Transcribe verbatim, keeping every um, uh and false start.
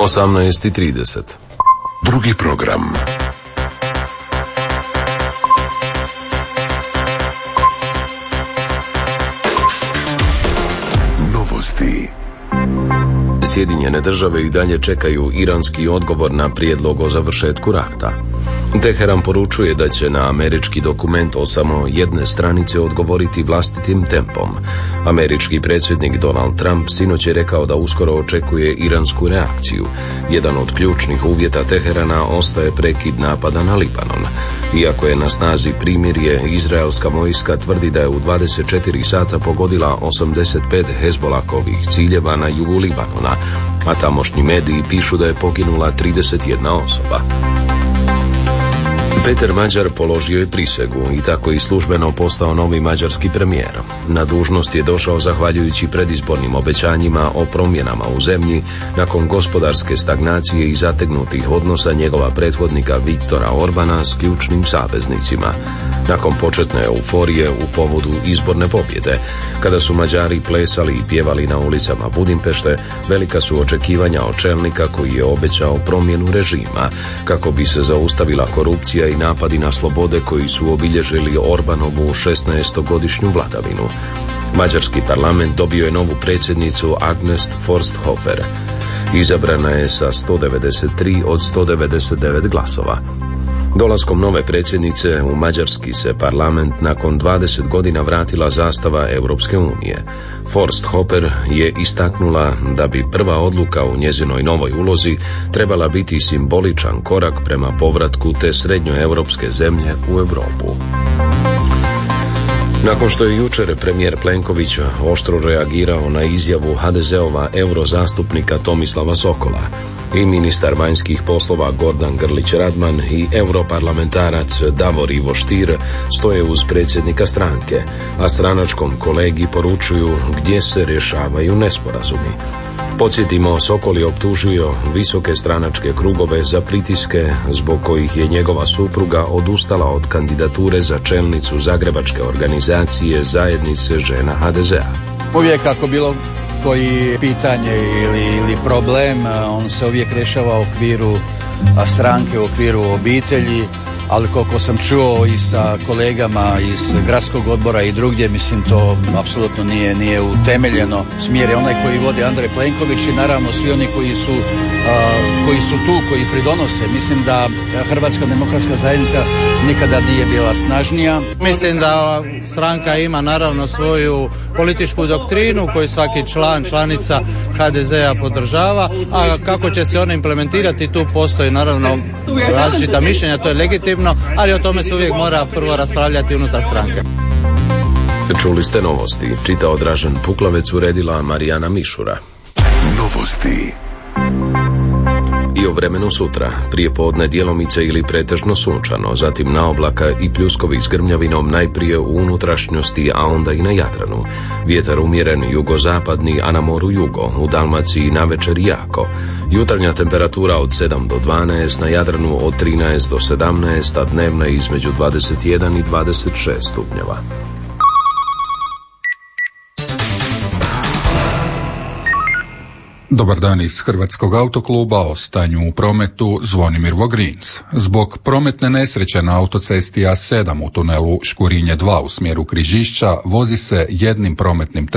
osamnaest i trideset. Drugi program. Novosti. Sjedinjene države i dalje čekaju iranski odgovor na prijedlog o završetku rata. Teheran poručuje da će na američki dokument o samo jedne stranice odgovoriti vlastitim tempom. Američki predsjednik Donald Trump sinoć je rekao da uskoro očekuje iransku reakciju. Jedan od ključnih uvjeta Teherana ostaje prekid napada na Libanon. Iako je na snazi primirje, izraelska vojska tvrdi da je u dvadeset četiri sata pogodila osamdeset pet Hezbolahovih ciljeva na jugu Libanona, a tamošnji mediji pišu da je poginula trideset jedna osoba. Peter Mađar položio je prisegu i tako i službeno postao novi mađarski premijer. Na dužnost je došao zahvaljujući predizbornim obećanjima o promjenama u zemlji nakon gospodarske stagnacije i zategnutih odnosa njegova prethodnika Viktora Orbana s ključnim saveznicima. Nakon početne euforije u povodu izborne pobjede, kada su Mađari plesali i pjevali na ulicama Budimpešte, velika su očekivanja od čelnika koji je obećao promjenu režima kako bi se zaustavila korupcija i napadi na slobode koji su obilježili Orbanovu šesnaestogodišnju vladavinu. Mađarski parlament dobio je novu predsjednicu Agnes Forsthofer. Izabrana je sa sto devedeset tri od sto devedeset devet glasova. Dolaskom nove predsjednice u mađarski se parlament nakon dvadeset godina vratila zastava Europske unije. Forsthofer je istaknula da bi prva odluka u njezinoj novoj ulozi trebala biti simboličan korak prema povratku te srednjoeuropske zemlje u Europu. Nakon što je jučer premijer Plenković oštro reagirao na izjavu ha de zeova eurozastupnika Tomislava Sokola, i ministar vanjskih poslova Gordan Grlić Radman i europarlamentarac Davor Ivo Stier stoje uz predsjednika stranke, a stranačkom kolegi poručuju gdje se rješavaju nesporazumi. Podsjetimo, Sokol je optužio visoke stranačke krugove za pritiske zbog kojih je njegova supruga odustala od kandidature za čelnicu zagrebačke organizacije Zajednice žena ha de zea. Uvijek ako bilo koji pitanje ili, ili problem, on se uvijek rješava u okviru stranke, u okviru obitelji, ali koliko sam čuo i sa kolegama iz gradskog odbora i drugdje, mislim to apsolutno nije, nije utemeljeno. Smjer je onaj koji vodi Andrej Plenković i naravno svi oni koji su, uh, koji su tu, koji pridonose. Mislim da Hrvatska demokratska zajednica nikada nije bila snažnija. Mislim da stranka ima naravno svoju političku doktrinu koju svaki član, članica ha de zea podržava, a kako će se ona implementirati, tu postoji naravno različita mišljenja, to je legitimno, ali o tome se uvijek mora prvo raspravljati unutar stranke. Čuli ste novosti, čitao Dražen Puklavec, uredila Marijana Mišura. Novosti. I o vremenu sutra, prije podne djelomice ili pretežno sunčano, zatim na oblaka i pljuskovi s grmljavinom najprije u unutrašnjosti, a onda i na Jadranu. Vjetar umjeren jugozapadni, a na moru jugo, u Dalmaciji navečer jako. Jutarnja temperatura od sedam do dvanaest, na Jadranu od trinaest do sedamnaest, a dnevna između dvadeset jedan i dvadeset šest stupnjeva. Dobar dan iz Hrvatskog autokluba, o stanju u prometu Zvonimir Vogrins. Zbog prometne nesreće na autocesti A sedam u tunelu Škurinje dva u smjeru Križišća vozi se jednim prometnim